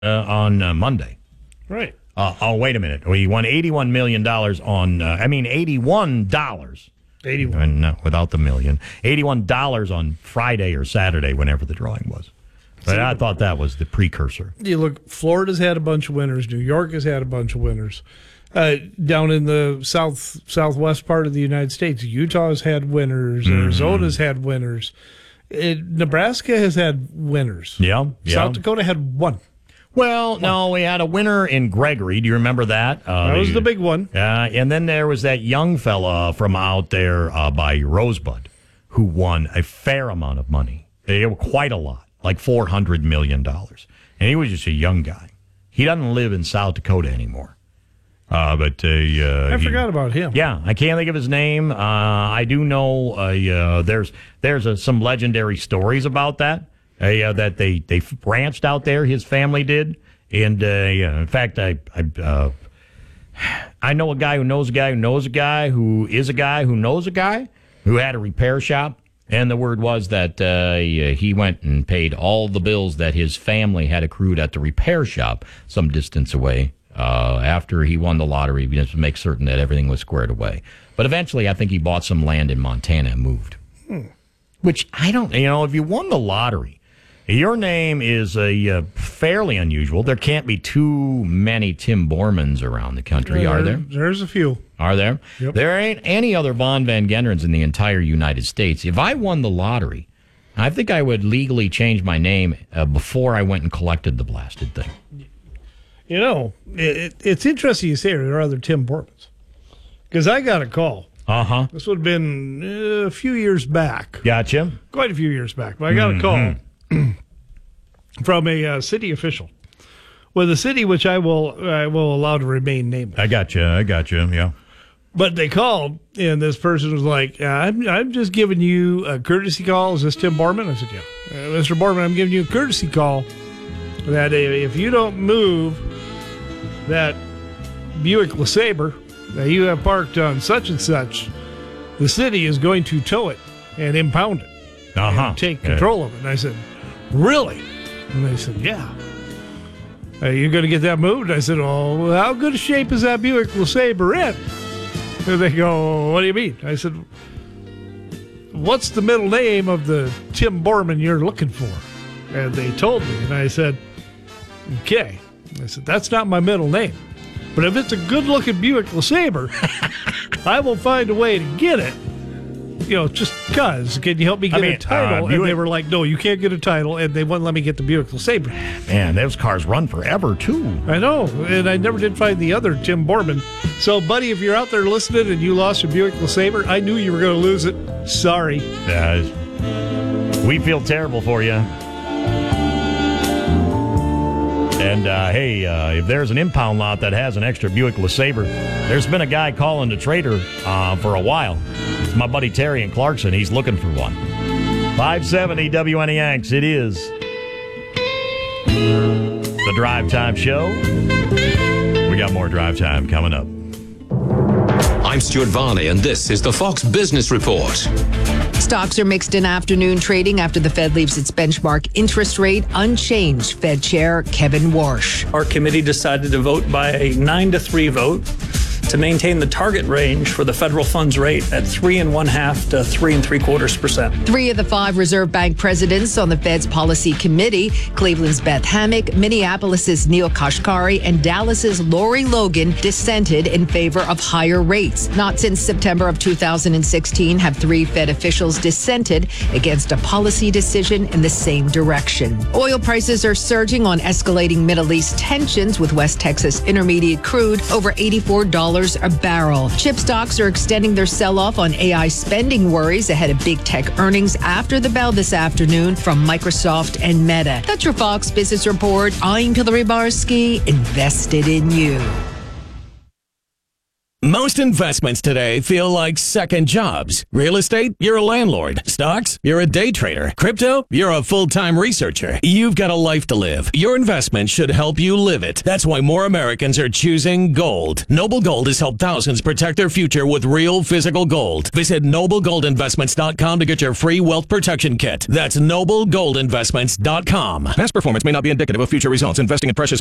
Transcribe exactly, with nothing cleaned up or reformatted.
uh, on uh, Monday. Right. Uh, oh, wait a minute. He won eighty-one million dollars on, uh, I mean, eighty-one dollars. eighty-one. And, uh, without the million. eighty-one dollars on Friday or Saturday, whenever the drawing was. But I thought that was the precursor. You look, Florida's had a bunch of winners. New York has had a bunch of winners. Uh, down in the south southwest part of the United States, Utah has had winners. Mm-hmm. Arizona's had winners. It, Nebraska has had winners. Yeah, yeah. South Dakota had one. Well, one. No, we had a winner in Gregory. Do you remember that? Uh, that was the, the big one. Uh, and then there was that young fella from out there uh, by Rosebud who won a fair amount of money. It was quite a lot. Like four hundred million dollars. And he was just a young guy. He doesn't live in South Dakota anymore. Uh, but uh, uh, I he, forgot about him. Yeah, I can't think of his name. Uh, I do know uh, uh, there's there's uh, some legendary stories about that, uh, uh, that they, they branched out there, his family did. And uh, yeah, in fact, I I, uh, I know a guy who knows a guy who knows a guy who is a guy who knows a guy who had a repair shop. And the word was that uh, he went and paid all the bills that his family had accrued at the repair shop some distance away uh, after he won the lottery, just to make certain that everything was squared away. But eventually, I think he bought some land in Montana and moved. Hmm. Which I don't, you know, if you won the lottery, your name is a uh, fairly unusual. There can't be too many Tim Bormans around the country, uh, are there? There's a few. Are there? Yep. There ain't any other Von Van Gendrens in the entire United States. If I won the lottery, I think I would legally change my name uh, before I went and collected the blasted thing. You know, it, it, it's interesting you say there are other Tim Bormans. Because I got a call. Uh-huh. This would have been uh, a few years back. Gotcha. Quite a few years back. But I got mm-hmm. a call from a uh, city official with a city which I will I will allow to remain nameless. I got you. I got you. Yeah. But they called, and this person was like, I'm, I'm just giving you a courtesy call. Is this Tim Borman? I said, yeah. Uh, Mister Borman, I'm giving you a courtesy call that if you don't move that Buick LeSabre that you have parked on such and such, the city is going to tow it and impound it uh-huh. and take control yeah. of it. And I said, really? And they said, yeah. Are you going to get that moved? I said, oh, how good a shape is that Buick LeSabre in? And they go, what do you mean? I said, what's the middle name of the Tim Borman you're looking for? And they told me. And I said, okay. I said, that's not my middle name. But if it's a good-looking Buick LeSabre, I will find a way to get it. You know, just because. Can you help me get I mean, a title? Uh, Buick, and they were like, no, you can't get a title. And they wouldn't let me get the Buick LeSabre. Man, those cars run forever, too. I know. And I never did find the other Tim Borman. So, buddy, if you're out there listening and you lost your Buick LeSabre, I knew you were going to lose it. Sorry. Uh, we feel terrible for you. And, uh, hey, uh, if there's an impound lot that has an extra Buick LeSabre, there's been a guy calling the trader uh, for a while. It's my buddy Terry in Clarkson. He's looking for one. five seventy W N E X. It is the Drive Time Show. We got more Drive Time coming up. I'm Stuart Varney, and this is the Fox Business Report. Stocks are mixed in afternoon trading after the Fed leaves its benchmark interest rate unchanged. Fed Chair Kevin Warsh. Our committee decided to vote by a nine to three vote to maintain the target range for the federal funds rate at three and one half to three and three quarters percent. Three of the five Reserve Bank presidents on the Fed's policy committee, Cleveland's Beth Hammack, Minneapolis's Neil Kashkari, and Dallas's Lori Logan, dissented in favor of higher rates. Not since September of two thousand sixteen have three Fed officials dissented against a policy decision in the same direction. Oil prices are surging on escalating Middle East tensions, with West Texas Intermediate crude over eighty-four dollars a barrel. Chip stocks are extending their sell-off on A I spending worries ahead of big tech earnings after the bell this afternoon from Microsoft and Meta. That's your Fox Business Report. I'm Hillary Barsky, invested in you. Most investments today feel like second jobs. Real estate, you're a landlord. Stocks, you're a day trader. Crypto, you're a full-time researcher. You've got a life to live. Your investment should help you live it. That's why more Americans are choosing gold. Noble Gold has helped thousands protect their future with real physical gold. Visit noble gold investments dot com to get your free wealth protection kit. That's noble gold investments dot com. Past performance may not be indicative of future results. Investing in precious